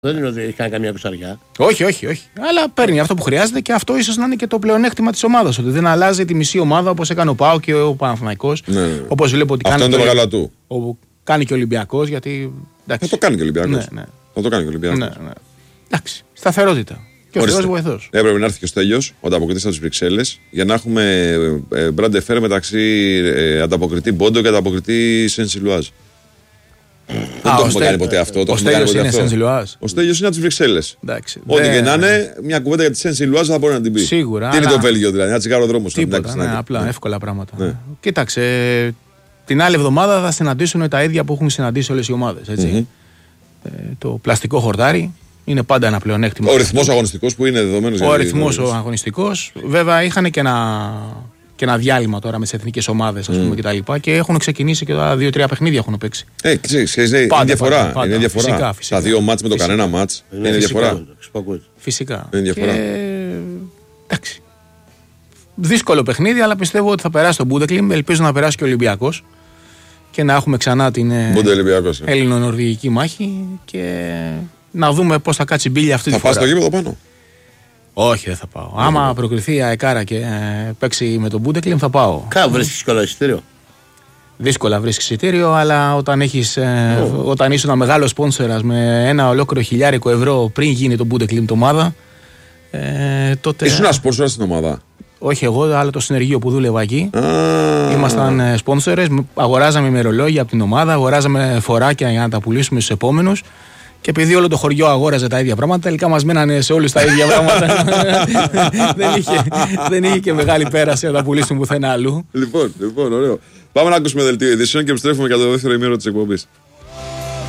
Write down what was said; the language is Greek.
Δεν είναι ότι έχει κάνει καμία κουσαριά. Όχι. Αλλά παίρνει αυτό που χρειάζεται και αυτό ίσως να είναι και το πλεονέκτημα της ομάδας. Ότι δεν αλλάζει τη μισή ομάδα όπως έκανε ο ΠΑΟΚ και ο Παναθηναϊκός. Ναι. Όπως βλέπω ότι αυτό κάνει. Αυτό είναι το μεγάλο του. Όπου κάνει και ο Ολυμπιακός. Γιατί. Θα το κάνει και ο Ολυμπιακός. Ναι. Θα το κάνει και ο Ολυμπιακός. Ναι. Εντάξει. Σταθερότητα. Και ο Θεός βοηθός. Έπρεπε να έρθει και ο Στέλιος, ο ανταποκριτής από τις Βρυξέλλες, για να έχουμε μπράντε φέρ μεταξύ ανταποκριτή Μπόντο και ανταποκριτή Σεν-Σιλουάζ. Δεν το έχουμε κάνει ποτέ αυτό. Ο Στέλιος είναι Σεν-Σιλουάζ. Ο Στέλιος είναι από τις Βρυξέλλες. Εντάξει. Ό,τι και να είναι, μια κουβέντα για τη Σεν-Σιλουάζ θα μπορεί να την πει. Σίγουρα. Τι είναι το Βέλγιο δηλαδή, ένα τσιγάρο δρόμο. Τίποτα. Ναι, απλά εύκολα πράγματα. Ναι. Κοίταξε. Την άλλη εβδομάδα θα συναντήσουν τα ίδια που έχουν συναντήσει όλες οι ομάδες. Το πλαστικό χορτάρι είναι πάντα ένα πλεονέκτημα. Ο ρυθμός αγωνιστικός που είναι δεδομένος. Ο ρυθμός αγωνιστικός. Βέβαια είχαν και ένα διάλειμμα τώρα με τις εθνικές ομάδες κτλ. Και έχουν ξεκινήσει και τα 2-3 παιχνίδια έχουν παίξει. Είναι διαφορά. Είναι διαφορά. Φυσικά. Τα δύο μάτς με το κανένα μάτς είναι διαφορά. Φυσικά. Είναι διαφορά. Εντάξει. Δύσκολο παιχνίδι, αλλά πιστεύω ότι θα περάσει το Μπούντεκλιμ. Ελπίζω να περάσει και ο Ολυμπιακός και να έχουμε ξανά την Έλληνο-Νορβηγική μάχη και να δούμε πώς θα κάτσει μπίλια αυτή τη φορά. Θα πας στο γήπεδο πάνω? Όχι, δεν θα πάω. Άμα προκριθεί η ΑΕΚΑΡΑ και παίξει με τον Μπούντεκλιμ θα πάω. Κάπου βρίσκεις εύκολα εισιτήριο. Δύσκολα βρίσκεις εισιτήριο, αλλά όταν είσαι ένα μεγάλο σπόνσορας με ένα ολόκληρο €1.000 πριν γίνει το Μπούντεκλιμ το ομάδα, τότε. Ήσουν ένα σπόνσορα στην ομάδα? Όχι εγώ, αλλά το συνεργείο που δούλευα εκεί. Ήμασταν σπόνσορες, αγοράζαμε ημερολόγια από την ομάδα, αγοράζαμε φοράκια για να τα πουλήσουμε στους επόμενους. Και επειδή όλο το χωριό αγόραζε τα ίδια πράγματα, τελικά μας μένανε σε όλους τα ίδια πράγματα. Δεν είχε και μεγάλη πέραση να τα πουλήσουμε πουθενά αλλού. Λοιπόν, ωραίο. Πάμε να ακούσουμε δελτίο ειδήσεων και επιστρέφουμε για το δεύτερο ημίρο της εκπομπής.